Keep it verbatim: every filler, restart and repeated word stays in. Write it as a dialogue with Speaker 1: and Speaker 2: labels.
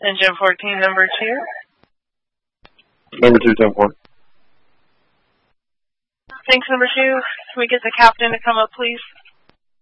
Speaker 1: Engine fourteen, number two.
Speaker 2: Number two, ten four.
Speaker 1: Thanks, number two. Can we get the captain to come up, please?